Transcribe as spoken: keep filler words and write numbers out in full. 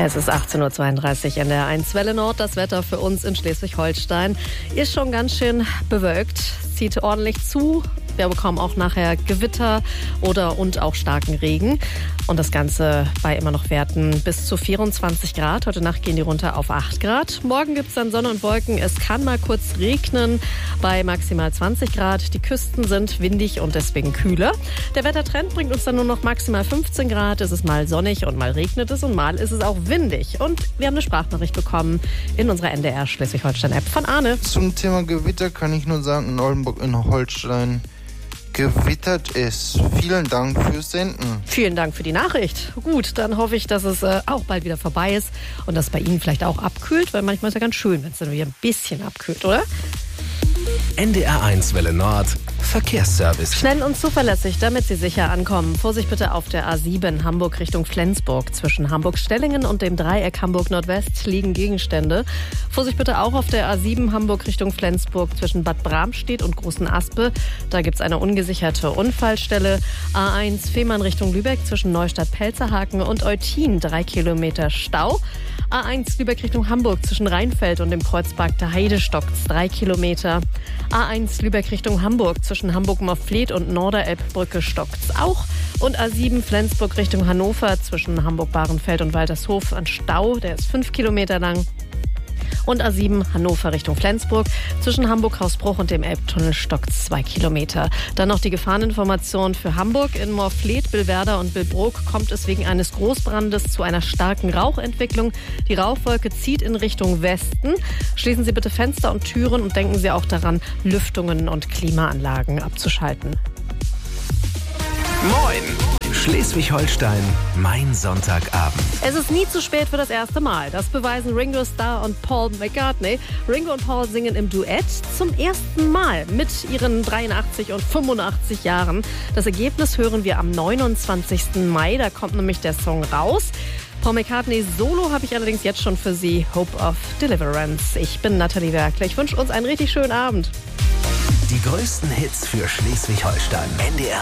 Es ist achtzehn Uhr zweiunddreißig in der eins Welle Nord. Das Wetter für uns in Schleswig-Holstein ist schon ganz schön bewölkt. Es zieht ordentlich zu. Wir bekommen auch nachher Gewitter oder und auch starken Regen. Und das Ganze bei immer noch Werten bis zu vierundzwanzig Grad. Heute Nacht gehen die runter auf acht Grad. Morgen gibt es dann Sonne und Wolken. Es kann mal kurz regnen bei maximal zwanzig Grad. Die Küsten sind windig und deswegen kühler. Der Wettertrend bringt uns dann nur noch maximal fünfzehn Grad. Es ist mal sonnig und mal regnet es und mal ist es auch windig. Und wir haben eine Sprachnachricht bekommen in unserer N D R Schleswig-Holstein-App von Arne. Zum Thema Gewitter kann ich nur sagen, in Oldenburg in Holstein gewittert ist. Vielen Dank fürs Senden. Vielen Dank für die Nachricht. Gut, dann hoffe ich, dass es äh, auch bald wieder vorbei ist und dass bei Ihnen vielleicht auch abkühlt, weil manchmal ist ja ganz schön, wenn es dann wieder ein bisschen abkühlt, oder? N D R eins Welle Nord Verkehrsservice. Schnell und zuverlässig, damit Sie sicher ankommen. Vorsicht bitte auf der A sieben Hamburg Richtung Flensburg. Zwischen Hamburg-Stellingen und dem Dreieck Hamburg-Nordwest liegen Gegenstände. Vorsicht bitte auch auf der A sieben Hamburg Richtung Flensburg zwischen Bad Bramstedt und Großen Aspe. Da gibt es eine ungesicherte Unfallstelle. A eins Fehmarn Richtung Lübeck zwischen Neustadt-Pelzerhaken und Eutin. Drei Kilometer Stau. A eins Lübeck Richtung Hamburg zwischen Rheinfeld und dem Kreuzberg der Heide stockt's drei Kilometer. A eins Lübeck Richtung Hamburg zwischen Hamburg-Morfleet und Norderelbbrücke stockt's auch. Und A sieben Flensburg Richtung Hannover zwischen Hamburg-Bahrenfeld und Waltershof ein Stau, der ist fünf Kilometer lang. Und A sieben Hannover Richtung Flensburg. Zwischen Hamburg-Hausbruch und dem Elbtunnel stockt zwei Kilometer. Dann noch die Gefahreninformation für Hamburg. In Morfleet, Billwerder und Billbrook kommt es wegen eines Großbrandes zu einer starken Rauchentwicklung. Die Rauchwolke zieht in Richtung Westen. Schließen Sie bitte Fenster und Türen und denken Sie auch daran, Lüftungen und Klimaanlagen abzuschalten. Moin! Schleswig-Holstein, mein Sonntagabend. Es ist nie zu spät für das erste Mal. Das beweisen Ringo Starr und Paul McCartney. Ringo und Paul singen im Duett zum ersten Mal mit ihren dreiundachtzig und fünfundachtzig Jahren. Das Ergebnis hören wir am neunundzwanzigsten Mai. Da kommt nämlich der Song raus. Paul McCartneys Solo habe ich allerdings jetzt schon für Sie. Hope of Deliverance. Ich bin Nathalie Werkler. Ich wünsche uns einen richtig schönen Abend. Die größten Hits für Schleswig-Holstein. N D R